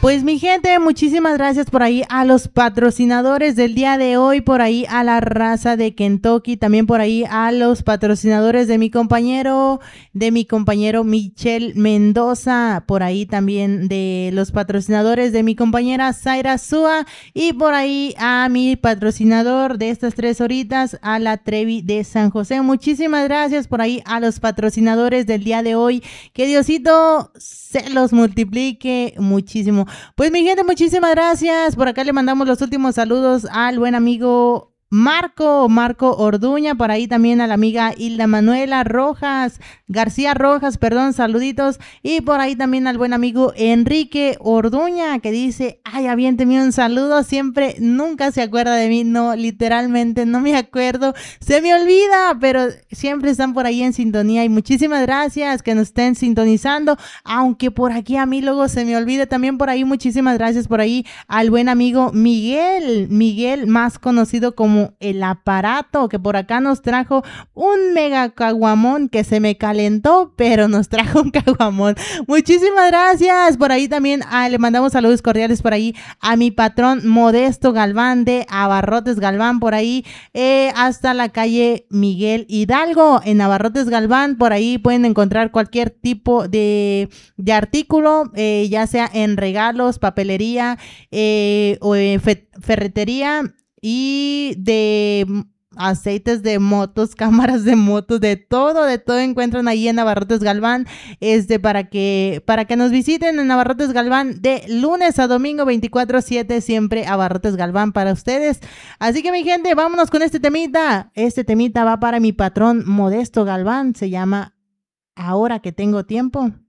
Pues mi gente, muchísimas gracias por ahí a los patrocinadores del día de hoy, por ahí a la raza de Kentucky, también por ahí a los patrocinadores de mi compañero Michelle Mendoza, por ahí también de los patrocinadores de mi compañera Zaira Súa y por ahí a mi patrocinador de estas 3 horitas, a la Trevi de San José. Muchísimas gracias por ahí a los patrocinadores del día de hoy. Que Diosito se los multiplique muchísimo. Pues mi gente, muchísimas gracias. Por acá le mandamos los últimos saludos al buen amigo Marco Orduña, por ahí también a la amiga Hilda Manuela García Rojas, perdón, saluditos, y por ahí también al buen amigo Enrique Orduña, que dice, ay, aviénteme un saludo, siempre, nunca se acuerda de mí, no, literalmente, no me acuerdo, se me olvida, pero siempre están por ahí en sintonía, y muchísimas gracias que nos estén sintonizando, aunque por aquí a mí luego se me olvida, también por ahí, muchísimas gracias por ahí al buen amigo Miguel, más conocido como El Aparato, que por acá nos trajo un mega caguamón que se me calentó, pero nos trajo un caguamón. Muchísimas gracias. Por ahí también le mandamos saludos cordiales por ahí a mi patrón Modesto Galván de Abarrotes Galván, por ahí hasta la calle Miguel Hidalgo en Abarrotes Galván. Por ahí pueden encontrar cualquier tipo de artículo, ya sea en regalos, papelería o en ferretería, y de aceites de motos, cámaras de motos, de todo encuentran ahí en Abarrotes Galván, para que nos visiten en Abarrotes Galván de lunes a domingo 24/7, siempre Abarrotes Galván para ustedes. Así que mi gente, vámonos con este temita va para mi patrón Modesto Galván, se llama Ahora que tengo tiempo.